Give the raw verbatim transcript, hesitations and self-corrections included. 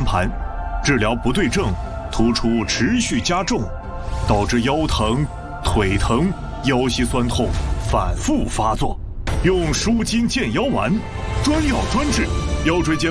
盘，治疗不对症，突出持续加重，导致腰疼、腿疼、腰膝酸痛反复发作。用舒筋健腰丸，专药专治腰椎间